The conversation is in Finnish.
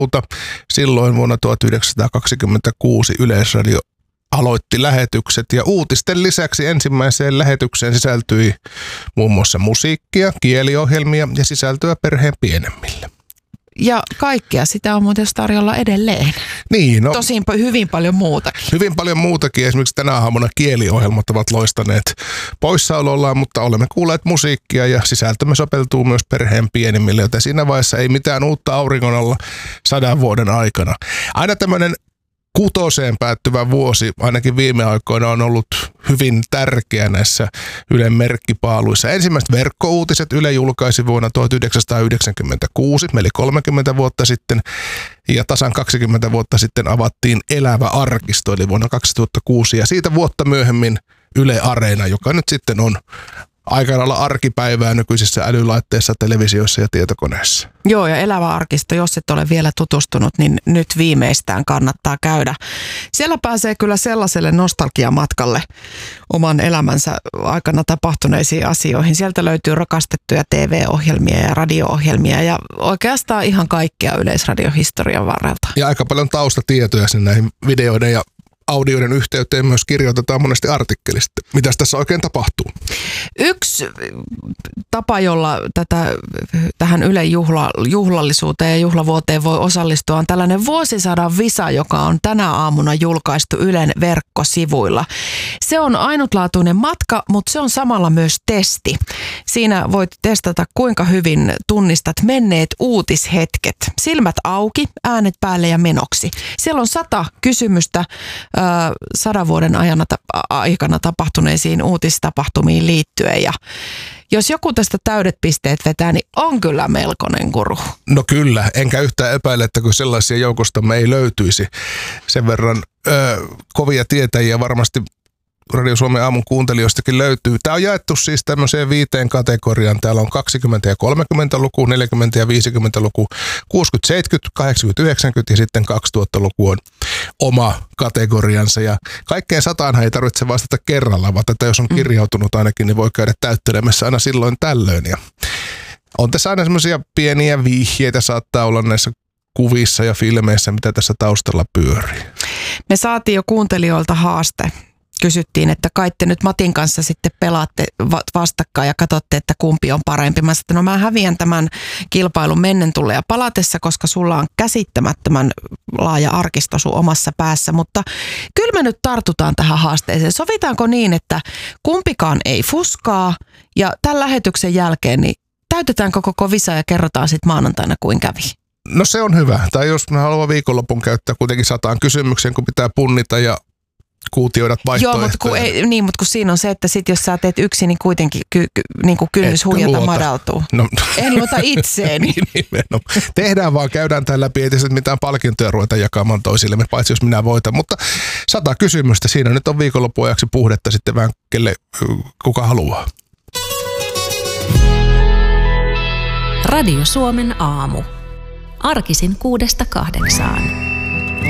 toukokuuta. Silloin vuonna 1926 Yleisradio aloitti lähetykset ja uutisten lisäksi ensimmäiseen lähetykseen sisältyi muun muassa musiikkia, kieliohjelmia ja sisältöä perheen pienemmille. Ja kaikkea sitä on muuten tarjolla edelleen. Niin, no, tosin hyvin paljon muutakin. Hyvin paljon muutakin. Esimerkiksi tänä aamuna kieliohjelmat ovat loistaneet poissaolollaan, mutta olemme kuulleet musiikkia ja sisältömme sopeltuu myös perheen pienimmille, joten siinä vaiheessa ei mitään uutta auringon alla 100 vuoden aikana. Aina tämmöinen 6 päättyvä vuosi, ainakin viime aikoina, on ollut hyvin tärkeä näissä Ylen merkkipaaluissa. Ensimmäiset verkkouutiset Yle julkaisi vuonna 1996, eli 30 vuotta sitten, ja tasan 20 vuotta sitten avattiin Elävä arkisto, eli vuonna 2006, ja siitä vuotta myöhemmin Yle Areena, joka nyt sitten on aika lailla arkipäivää nykyisissä älylaitteissa, televisioissa ja tietokoneissa. Joo, ja Elävä arkisto, jos et ole vielä tutustunut, niin nyt viimeistään kannattaa käydä. Siellä pääsee kyllä sellaiselle nostalgiamatkalle oman elämänsä aikana tapahtuneisiin asioihin. Sieltä löytyy rakastettuja TV-ohjelmia ja radio-ohjelmia ja oikeastaan ihan kaikkea Yleisradiohistorian varrelta. Ja aika paljon taustatietoja sinne näihin videoiden ja audioiden yhteyteen myös kirjoitetaan monesti artikkelista. Mitäs tässä oikein tapahtuu? Yksi tapa, jolla tähän Ylen juhlallisuuteen ja juhlavuoteen voi osallistua, on tällainen vuosisadan visa, joka on tänä aamuna julkaistu Ylen verkkosivuilla. Se on ainutlaatuinen matka, mutta se on samalla myös testi. Siinä voit testata, kuinka hyvin tunnistat menneet uutishetket. Silmät auki, äänet päälle ja menoksi. Siellä on 100 kysymystä 100 vuoden aikana tapahtuneisiin uutistapahtumiin liittyen. Ja jos joku tästä täydet pisteet vetää, niin on kyllä melkoinen guru. No kyllä, enkä yhtään epäile, että kun sellaisia joukostamme ei löytyisi sen verran kovia tietäjiä varmasti Radio Suomen aamun kuuntelijoistakin löytyy. Tämä on jaettu siis tämmöiseen 5 kategoriaan. Täällä on 20 ja 30-luku, 40 ja 50-luku, 60, 70, 80, 90 ja sitten 2000-luku on oma kategoriansa. Ja kaikkeen 100 ei tarvitse vastata kerralla, vaan tätä jos on kirjautunut ainakin, niin voi käydä täyttelemässä aina silloin tällöin. Ja on tässä aina semmoisia pieniä vihjeitä saattaa olla näissä kuvissa ja filmeissä, mitä tässä taustalla pyörii. Me saatiin jo kuuntelijoilta haaste. Kysyttiin, että kai te nyt Matin kanssa sitten pelaatte vastakkain ja katsotte, että kumpi on parempi. Mä sanoin, että no mä häviän tämän kilpailun mennen tulleen ja palatessa, koska sulla on käsittämättömän laaja arkisto sun omassa päässä. Mutta kyllä me nyt tartutaan tähän haasteeseen. Sovitaanko niin, että kumpikaan ei fuskaa ja tämän lähetyksen jälkeen niin täytetäänkö koko visa ja kerrotaan sitten maanantaina kuin kävi? No se on hyvä. Tai jos mä haluan viikonlopun käyttää kuitenkin 100 kysymykseen, kun pitää punnita ja kuutioidat vaihtoehtoja. Joo, mutta kun siinä on se, että sit jos sä teet yksin, niin kuitenkin niin kuin kynnys huijata madaltuu. No. En luota itseeni. Tehdään vaan, käydään tämän läpi, ei tietysti mitään palkintoja ruveta jakamaan toisillemme, paitsi jos minä voitan. Mutta 100 kysymystä, siinä nyt on viikonloppuajaksi puhdetta sitten vähän kelle kuka haluaa. Radio Suomen aamu. Arkisin 6–8.